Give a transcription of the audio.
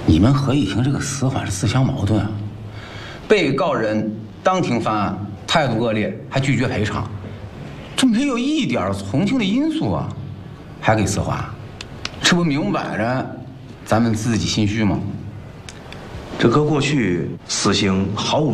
你们合议庭这个死法是自相矛盾啊！被告人当庭犯案，态度恶劣，还拒绝赔偿，这没有一点从轻的因素啊，还给死缓，这不明摆着咱们自己心虚吗？ 这搁过去死刑毫无